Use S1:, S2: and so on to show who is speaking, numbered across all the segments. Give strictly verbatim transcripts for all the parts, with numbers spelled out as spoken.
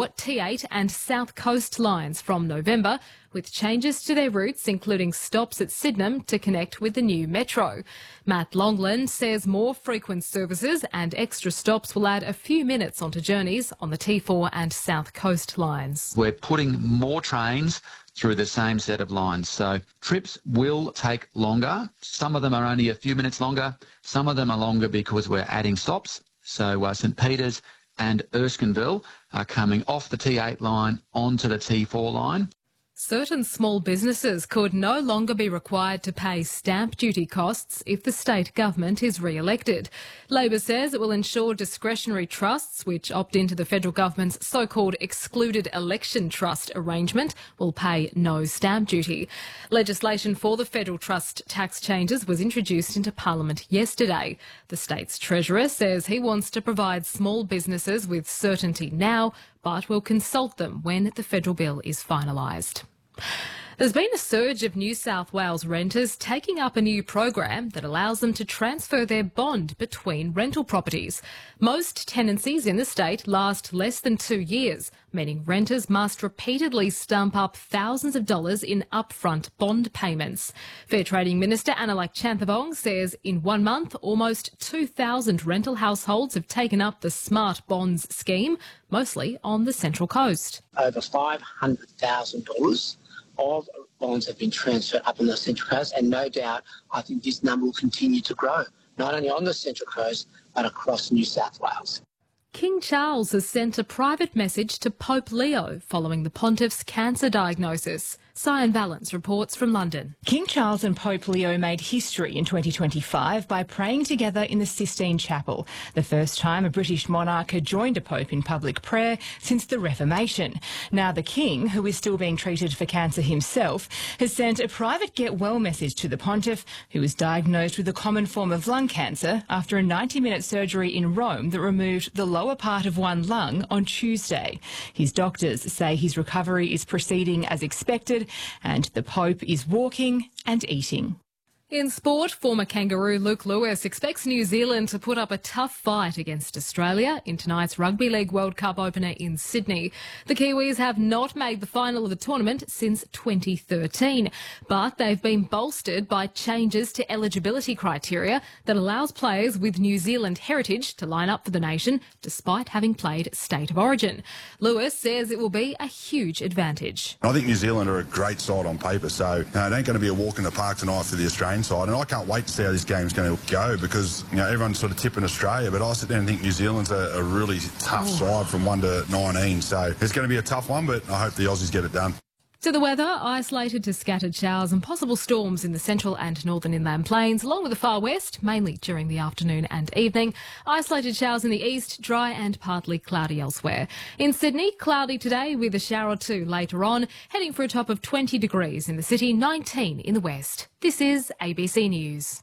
S1: four, T eight and South Coast lines from November, with changes to their routes, including stops at Sydenham to connect with the new metro. Matt Longland says more frequent services and extra stops will add a few minutes onto journeys on the T four and South Coast lines.
S2: We're putting more trains through the same set of lines, so trips will take longer. Some of them are only a few minutes longer. Some of them are longer because we're adding stops. So uh, St Peters and Erskineville are coming off the T eight line onto the T four line.
S1: Certain small businesses could no longer be required to pay stamp duty costs if the state government is re-elected. Labor says it will ensure discretionary trusts, which opt into the federal government's so-called excluded election trust arrangement, will pay no stamp duty. Legislation for the federal trust tax changes was introduced into Parliament yesterday. The state's treasurer says he wants to provide small businesses with certainty now, but will consult them when the federal bill is finalised. There's been a surge of New South Wales renters taking up a new program that allows them to transfer their bond between rental properties. Most tenancies in the state last less than two years, meaning renters must repeatedly stump up thousands of dollars in upfront bond payments. Fair Trading Minister Annalak Chanthabong says in one month, almost two thousand rental households have taken up the Smart Bonds scheme, mostly on the Central Coast.
S3: Over five hundred thousand dollars of bonds have been transferred up on the Central Coast, and no doubt I think this number will continue to grow, not only on the Central Coast but across New South Wales.
S1: King Charles has sent a private message to Pope Leo following the pontiff's cancer diagnosis. Cyan Valance reports from London.
S4: King Charles and Pope Leo made history in twenty twenty-five by praying together in the Sistine Chapel, the first time a British monarch had joined a pope in public prayer since the Reformation. Now the King, who is still being treated for cancer himself, has sent a private get-well message to the pontiff, who was diagnosed with a common form of lung cancer after a ninety-minute surgery in Rome that removed the lower part of one lung on Tuesday. His doctors say his recovery is proceeding as expected, and the Pope is walking and eating.
S1: In sport, former kangaroo Luke Lewis expects New Zealand to put up a tough fight against Australia in tonight's Rugby League World Cup opener in Sydney. The Kiwis have not made the final of the tournament since twenty thirteen, but they've been bolstered by changes to eligibility criteria that allows players with New Zealand heritage to line up for the nation despite having played State of Origin. Lewis says it will be a huge advantage.
S5: I think New Zealand are a great side on paper, so you know, it ain't going to be a walk in the park tonight for the Australian side, and I can't wait to see how this game's going to go because you know everyone's sort of tipping Australia, but I sit there and think New Zealand's a, a really tough Ooh. side from one to nineteen, so it's going to be a tough one, but I hope the Aussies get it done.
S1: To the weather, isolated to scattered showers and possible storms in the central and northern inland plains, along with the far west, mainly during the afternoon and evening. Isolated showers in the east, dry and partly cloudy elsewhere. In Sydney, cloudy today with a shower or two later on, heading for a top of twenty degrees in the city, nineteen in the west. This is A B C News.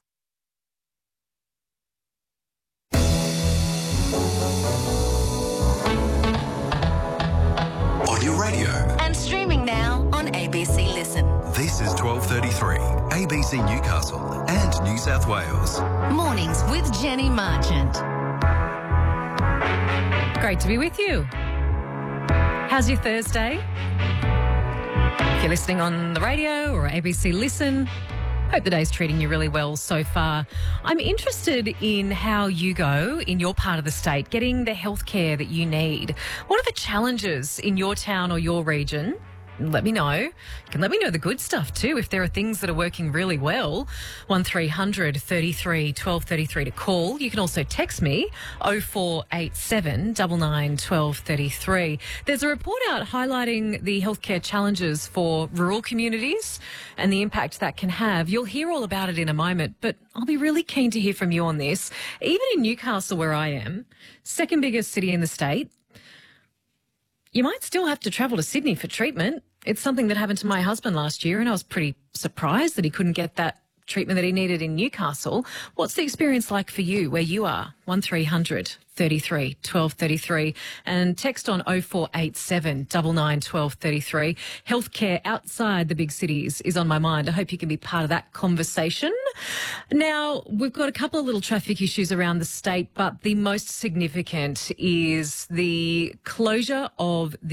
S6: On your radio.
S7: And streaming now on A B C Listen.
S6: This is twelve thirty-three, A B C Newcastle and New South Wales.
S7: Mornings with Jenny Marchant.
S8: Great to be with you. How's your Thursday? If you're listening on the radio or A B C Listen, hope the day's treating you really well so far. I'm interested in how you go in your part of the state, getting the healthcare that you need. What are the challenges in your town or your region? Let me know. You can let me know the good stuff too if there are things that are working really well. one three hundred thirty-three twelve thirty-three to call. You can also text me oh four eight seven nine nine one two three three. There's a report out highlighting the healthcare challenges for rural communities and the impact that can have. You'll hear all about it in a moment, but I'll be really keen to hear from you on this. Even in Newcastle, where I am, second biggest city in the state, you might still have to travel to Sydney for treatment. It's something that happened to my husband last year, and I was pretty surprised that he couldn't get that treatment that he needed in Newcastle. What's the experience like for you where you are? one three hundred thirty-three twelve thirty-three and text on oh four eight seven nine nine one two three three. Healthcare outside the big cities is on my mind. I hope you can be part of that conversation. Now, we've got a couple of little traffic issues around the state, but the most significant is the closure of the